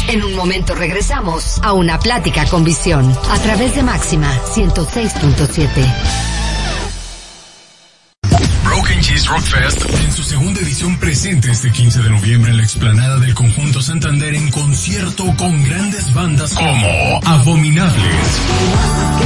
En un momento regresamos a una plática con visión a través de Máxima 106.7. Broken Cheese Rock Fest en su segunda edición presente este 15 de noviembre en la explanada del Conjunto Santander en concierto con grandes bandas como Abominables,